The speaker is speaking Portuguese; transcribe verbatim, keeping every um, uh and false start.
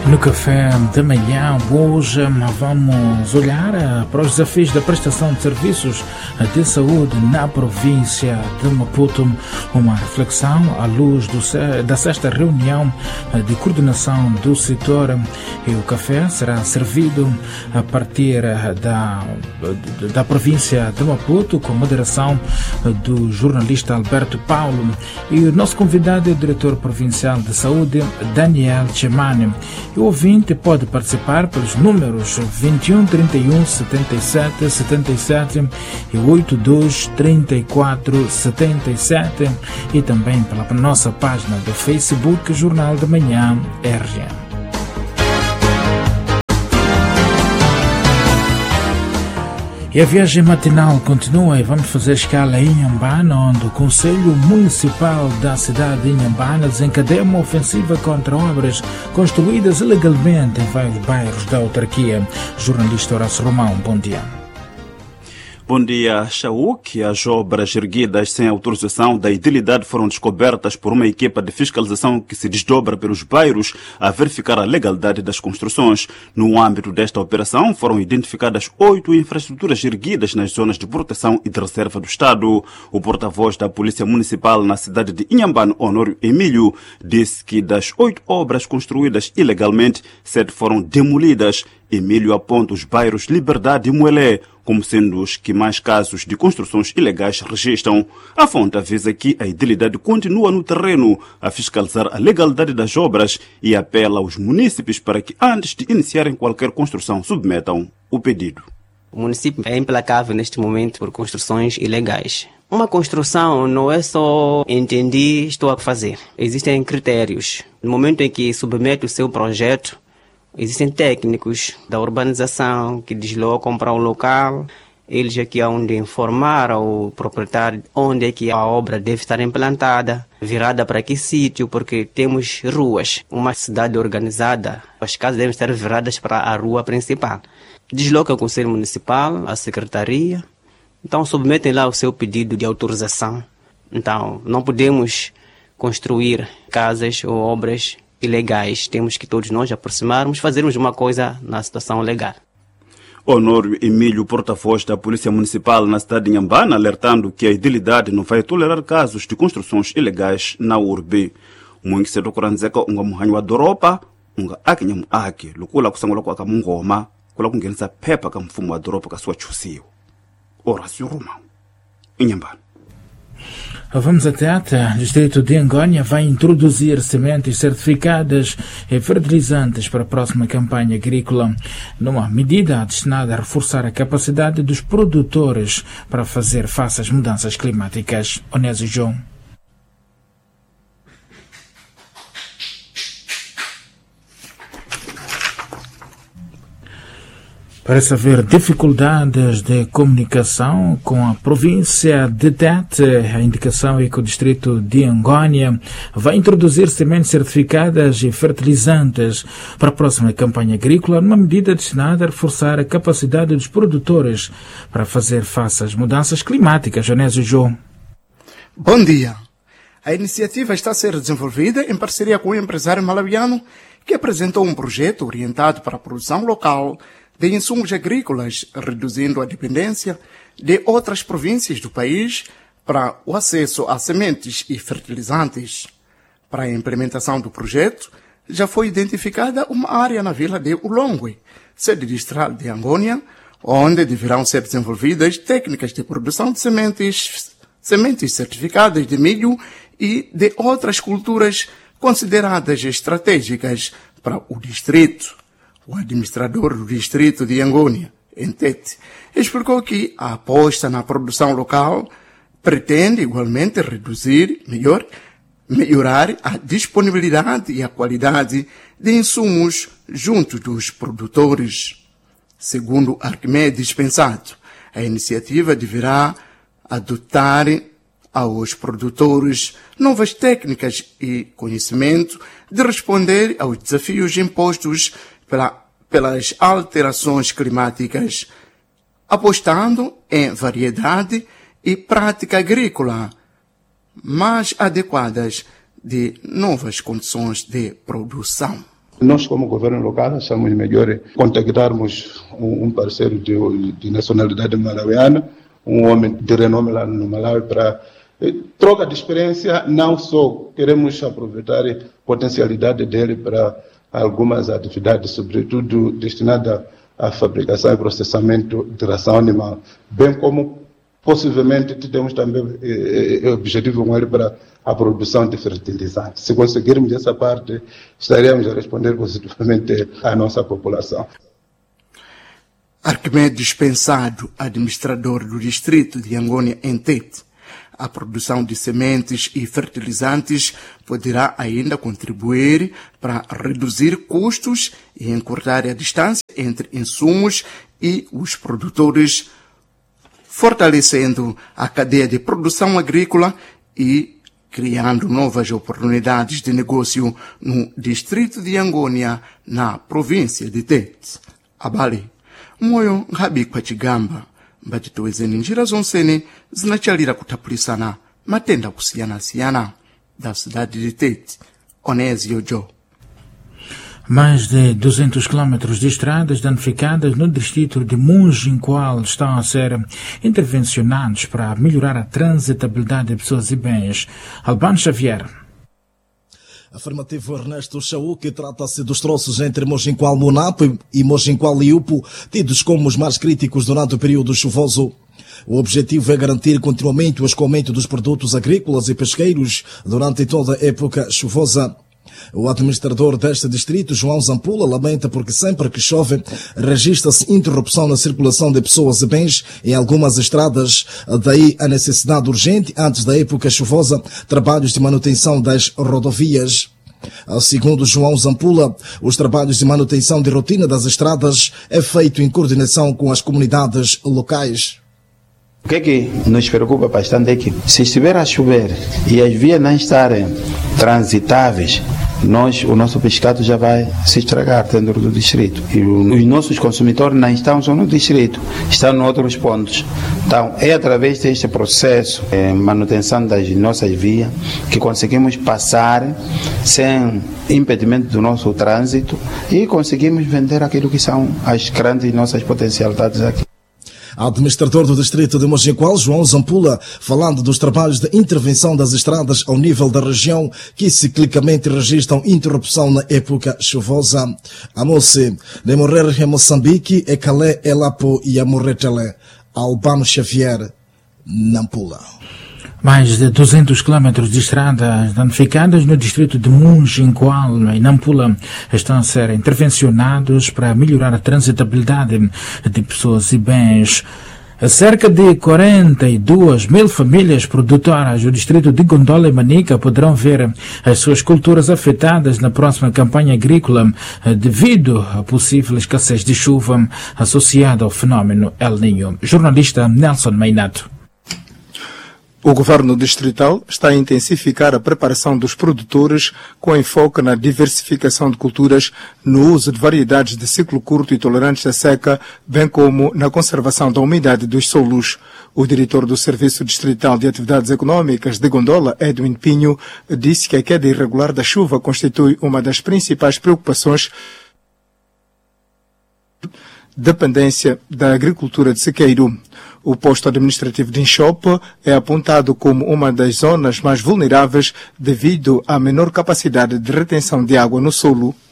No café da manhã, hoje vamos olhar para os desafios da prestação de serviços de saúde na província de Maputo. Uma reflexão à luz do, da sexta reunião de coordenação do setor. E o café será servido a partir da, da província de Maputo, com moderação do jornalista Alberto Paulo. E o nosso convidado é o diretor provincial de saúde, Daniel Chemane. O ouvinte pode participar pelos números vinte e um, trinta e um, setenta e sete, setenta e sete e oitenta e dois, trinta e quatro, setenta e sete e também pela nossa página do Facebook Jornal da Manhã R G M. E a viagem matinal continua e vamos fazer escala em Inhambane, onde o Conselho Municipal da cidade de Inhambane desencadeia uma ofensiva contra obras construídas ilegalmente em vários bairros da autarquia. Jornalista Horácio Romão, bom dia. Bom dia, Chauk. As obras erguidas sem autorização da idilidade foram descobertas por uma equipa de fiscalização que se desdobra pelos bairros a verificar a legalidade das construções. No âmbito desta operação, foram identificadas oito infraestruturas erguidas nas zonas de proteção e de reserva do Estado. O porta-voz da Polícia Municipal na cidade de Inhambane, Honório Emílio, disse que das oito obras construídas ilegalmente, sete foram demolidas. Emílio aponta os bairros Liberdade e Muelé como sendo os que mais casos de construções ilegais registram. A fonte avisa que a idilidade continua no terreno a fiscalizar a legalidade das obras e apela aos munícipes para que, antes de iniciarem qualquer construção, submetam o pedido. O município é implacável neste momento por construções ilegais. Uma construção não é só entendi, estou a fazer. Existem critérios. No momento em que submete o seu projeto, existem técnicos da urbanização que deslocam para o local. Eles aqui hão de informar ao proprietário onde é que a obra deve estar implantada, virada para que sítio, porque temos ruas. Uma cidade organizada, as casas devem estar viradas para a rua principal. Desloca o Conselho Municipal, a Secretaria, então submetem lá o seu pedido de autorização. Então, não podemos construir casas ou obras ilegais. Temos que todos nós aproximarmos, fazermos uma coisa na situação legal. Honório Emílio, porta-voz da Polícia Municipal na cidade de Inhambane, alertando que a idilidade não vai tolerar casos de construções ilegais na urbe. Muito cedo kuranzeka unga muhanyi wa doropa unga aki nyamu aki lukula kusangula kwa kamungoma kula kungenisa pepa ka mfumo wa doropa kaswa chusiyo. Horácio Romão, Inhambane. Vamos até até o distrito de Angônia vai introduzir sementes certificadas e fertilizantes para a próxima campanha agrícola, numa medida destinada a reforçar a capacidade dos produtores para fazer face às mudanças climáticas. Onésio João. Parece haver dificuldades de comunicação com a província de Tete. A indicação é que o distrito de Angônia vai introduzir sementes certificadas e fertilizantes para a próxima campanha agrícola, numa medida destinada a reforçar a capacidade dos produtores para fazer face às mudanças climáticas. Onésio João. Bom dia. A iniciativa está a ser desenvolvida em parceria com o empresário malawiano que apresentou um projeto orientado para a produção local de insumos agrícolas, reduzindo a dependência de outras províncias do país para o acesso a sementes e fertilizantes. Para a implementação do projeto, já foi identificada uma área na vila de Ulongwe, sede distrital de Angônia, onde deverão ser desenvolvidas técnicas de produção de sementes, sementes certificadas de milho e de outras culturas consideradas estratégicas para o distrito. O administrador do distrito de Angônia, em Tete, explicou que a aposta na produção local pretende igualmente reduzir, melhor, melhorar a disponibilidade e a qualidade de insumos junto dos produtores. Segundo Arquimedes Pensado, a iniciativa deverá adotar aos produtores novas técnicas e conhecimento de responder aos desafios impostos pela, pelas alterações climáticas, apostando em variedade e prática agrícola mais adequadas de novas condições de produção. Nós, como governo local, achamos melhor contactarmos um, um parceiro de, de nacionalidade malauiana, um homem de renome lá no Malawi, para eh, troca de experiência. Não só queremos aproveitar a potencialidade dele para algumas atividades, sobretudo destinadas à fabricação e processamento de ração animal, bem como possivelmente temos também eh, objetivo com ele para a produção de fertilizantes. Se conseguirmos essa parte, estaremos a responder positivamente à nossa população. Arquimedes Pensado, administrador do distrito de Angônia em Tete. A produção de sementes e fertilizantes poderá ainda contribuir para reduzir custos e encurtar a distância entre insumos e os produtores, fortalecendo a cadeia de produção agrícola e criando novas oportunidades de negócio no distrito de Angônia, na província de Tete. Abale, moyo ngabi kwa chigamba, mbatitowezeni njira zonsene zinachalira kutapulisana matenda kusiyana-siyana da cidade de Tete. Onésio Joe. Mais de duzentos quilômetros de estradas danificadas no distrito de Monjingual estão a ser intervencionados para melhorar a transitabilidade de pessoas e bens. Albano Xavier. Afirmativo Ernesto Chaúque, trata-se dos troços entre Monjingual Monapo e Monjingual Iupo, tidos como os mais críticos durante o período chuvoso. O objetivo é garantir continuamente o escoamento dos produtos agrícolas e pesqueiros durante toda a época chuvosa. O administrador deste distrito, João Zampula, lamenta porque sempre que chove registra-se interrupção na circulação de pessoas e bens em algumas estradas. Daí a necessidade urgente, antes da época chuvosa, trabalhos de manutenção das rodovias. Segundo João Zampula, os trabalhos de manutenção de rotina das estradas é feito em coordenação com as comunidades locais. O que é que nos preocupa bastante é que, se estiver a chover e as vias não estarem transitáveis, nós, o nosso pescado já vai se estragar dentro do distrito. E os nossos consumidores não estão só no distrito, estão em outros pontos. Então, é através deste processo de eh, manutenção das nossas vias que conseguimos passar sem impedimento do nosso trânsito e conseguimos vender aquilo que são as grandes nossas potencialidades aqui. Administrador do distrito de Monjingual, João Zampula, falando dos trabalhos de intervenção das estradas ao nível da região, que ciclicamente registram interrupção na época chuvosa. Amose, de morrer em Moçambique, e Calé, Elapo e Amorretele. Albano Xavier, Nampula. Mais de duzentos quilômetros de estradas danificadas no distrito de Monjingual, em Nampula, estão a ser intervencionados para melhorar a transitabilidade de pessoas e bens. Cerca de quarenta e duas mil famílias produtoras do distrito de Gondola e Manica poderão ver as suas culturas afetadas na próxima campanha agrícola devido à possível escassez de chuva associada ao fenômeno El Niño. Jornalista Nelson Meinato. O governo distrital está a intensificar a preparação dos produtores com enfoque na diversificação de culturas, no uso de variedades de ciclo curto e tolerantes à seca, bem como na conservação da umidade dos solos. O diretor do Serviço Distrital de Atividades Econômicas de Gondola, Edwin Pinho, disse que a queda irregular da chuva constitui uma das principais preocupações dependência da agricultura de sequeiro. O posto administrativo de Inchope é apontado como uma das zonas mais vulneráveis devido à menor capacidade de retenção de água no solo.